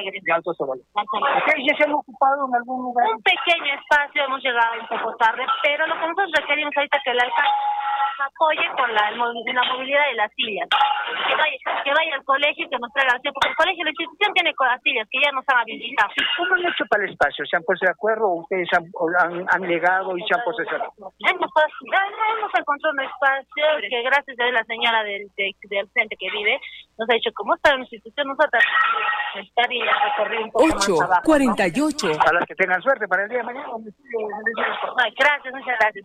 De Alto Sobalí. ¿Ustedes ya se han ocupado en algún lugar? Un pequeño espacio, hemos llegado un poco tarde, pero lo que nosotros requerimos ahorita es que el alcalde nos apoye con la movilidad de las sillas. Que vaya al colegio y que nos traiga así, porque el colegio, la institución tiene con las sillas que ya nos han habilitado. ¿Cómo han hecho para el espacio? ¿Se han puesto de acuerdo o ustedes han llegado y se han posesionado? Hemos encontrado un espacio que gracias a la señora del frente que vive, nos ha dicho, como está la institución, nosotros estar y recorrer un poco más abajo. 8:48. A las que tengan suerte para el día de mañana. Gracias, muchas gracias.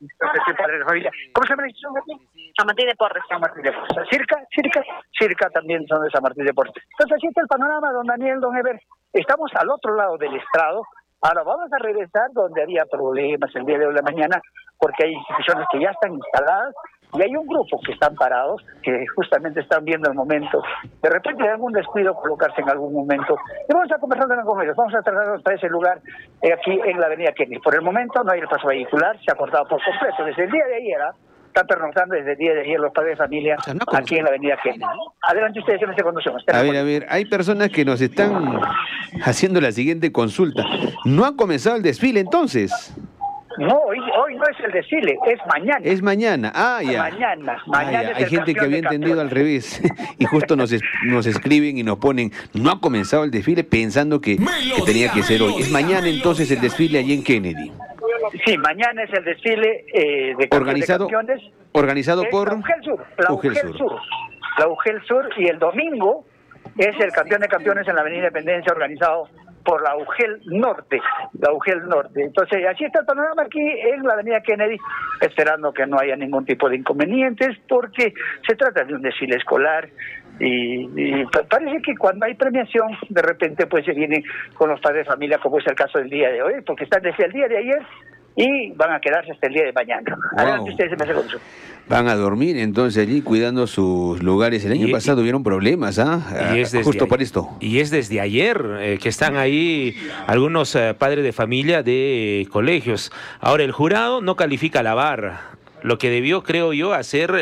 ¿Cómo se llama la institución aquí? San Martín de Porres. San Martín de Porres. Circa también son de San Martín de Porres. Entonces así está el panorama, don Daniel, don Eber. Estamos al otro lado del estrado. Ahora vamos a regresar donde había problemas el día de hoy de la mañana, porque hay instituciones que ya están instaladas y hay un grupo que están parados, que justamente están viendo el momento. De repente hay algún descuido colocarse en algún momento. Y vamos a conversar con ellos. Vamos a trasladarnos para ese lugar aquí en la avenida Kennedy. Por el momento no hay el paso vehicular, se ha cortado por completo. Desde el día de ayer, están pernoctando desde el día de ayer los padres de familia aquí en la avenida Kennedy. Adelante ustedes en esta conducción. A ver, hay personas que nos están haciendo la siguiente consulta. ¿No ha comenzado el desfile entonces? No, hoy no es el desfile, es mañana. Es mañana, ya. Mañana ya. Hay gente que había entendido al revés y justo nos escriben y nos ponen, no ha comenzado el desfile pensando que tenía que ser hoy. Es mañana entonces el desfile allí en Kennedy. Sí, mañana es el desfile de campeones. Organizado por la UGEL Sur. La UGEL Sur, y el domingo es el campeón de campeones en la Avenida Independencia, organizado por la UGEL Norte. Entonces, así está el panorama aquí en la avenida Kennedy, esperando que no haya ningún tipo de inconvenientes, porque se trata de un desfile escolar. Y parece que cuando hay premiación, de repente pues se viene con los padres de familia, como es el caso del día de hoy, porque están desde el día de ayer y van a quedarse hasta el día de mañana. Adelante ustedes, me hace. Van a dormir entonces allí cuidando sus lugares. El año pasado hubieron problemas, justo por esto. Y es desde ayer que están ahí algunos padres de familia de colegios. Ahora, el jurado no califica la barra. Lo que debió, creo yo, hacer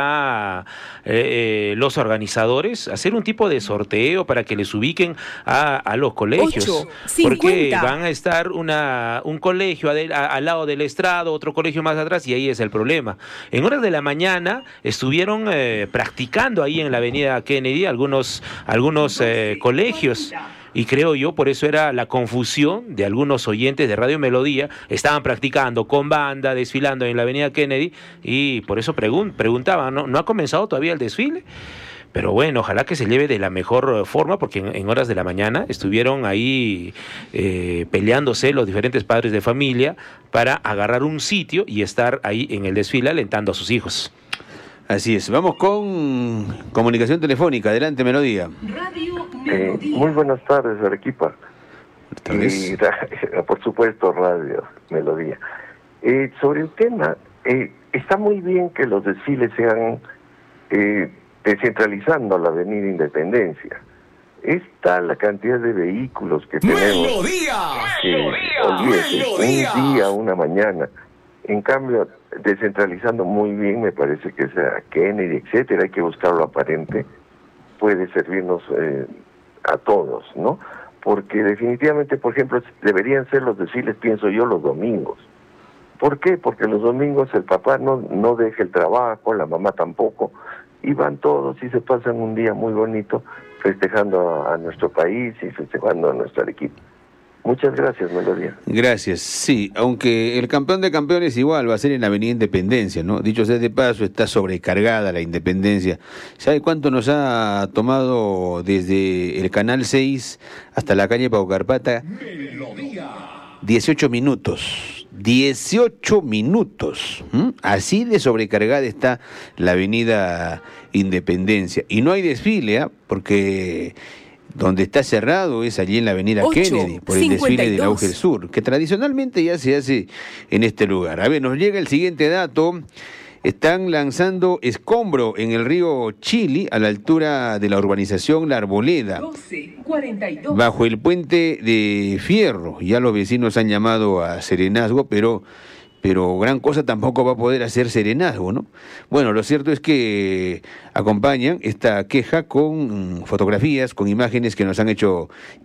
los organizadores, hacer un tipo de sorteo para que les ubiquen a los colegios. 8:50. Porque van a estar un colegio al lado del estrado, otro colegio más atrás, y ahí es el problema. En horas de la mañana estuvieron practicando ahí en la avenida Kennedy algunos colegios. Y creo yo, por eso era la confusión de algunos oyentes de Radio Melodía. Estaban practicando con banda, desfilando en la avenida Kennedy, y por eso preguntaban, ¿no ha comenzado todavía el desfile? Pero bueno, ojalá que se lleve de la mejor forma, porque en horas de la mañana estuvieron ahí peleándose los diferentes padres de familia para agarrar un sitio y estar ahí en el desfile alentando a sus hijos. Así es, vamos con comunicación telefónica. Adelante, Melodía. Muy buenas tardes, Arequipa. Y, por supuesto, Radio Melodía. Sobre el tema, está muy bien que los desfiles sean descentralizando la Avenida Independencia. Está la cantidad de vehículos que tenemos. Olvídese, un día, una mañana. En cambio, descentralizando muy bien, me parece que sea Kennedy, etcétera, hay que buscar lo aparente, puede servirnos a todos, ¿no? Porque definitivamente, por ejemplo, deberían ser los desfiles, pienso yo, los domingos. ¿Por qué? Porque los domingos el papá no deja el trabajo, la mamá tampoco, y van todos y se pasan un día muy bonito festejando a nuestro país y festejando a nuestro equipo. Muchas gracias, Melodía. Gracias. Sí, aunque el campeón de campeones igual va a ser en la Avenida Independencia, ¿no? Dicho sea de paso, está sobrecargada la Independencia. ¿Sabe cuánto nos ha tomado desde el Canal 6 hasta la calle Paucarpata? 18 minutos. 18 minutos. Así de sobrecargada está la Avenida Independencia. Y no hay desfile, porque donde está cerrado es allí en la avenida Kennedy, por el desfile de la UGEL Sur, que tradicionalmente ya se hace en este lugar. A ver, nos llega el siguiente dato. Están lanzando escombro en el río Chili, a la altura de la urbanización La Arboleda, 12:42. bajo el puente de Fierro. Ya los vecinos han llamado a serenazgo, pero gran cosa tampoco va a poder hacer serenazgo, ¿no? Bueno, lo cierto es que acompañan esta queja con fotografías, con imágenes que nos han hecho